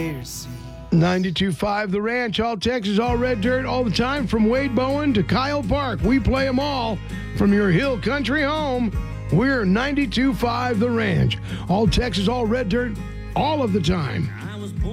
mercy. 92.5 The Ranch, all Texas, all red dirt, all the time. From Wade Bowen to Kyle Park, we play them all from your hill country home. We're 92.5 The Ranch, all Texas, all red dirt, all of the time.